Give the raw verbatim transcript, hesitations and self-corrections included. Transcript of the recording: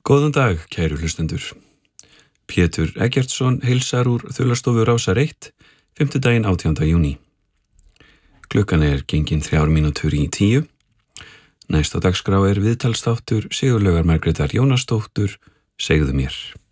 Góðan dag, kæru hlustendur. Pétur Eggertsson heilsar úr þulastofu Rásar eitt, fimmtudaginn átjánda júní. Klukkan er gengin þrjár mínútur í tíu. Næst á dagskrá er viðtalsþáttur Sigurlaugar Margrétar Jónasdóttur, Segðu mér.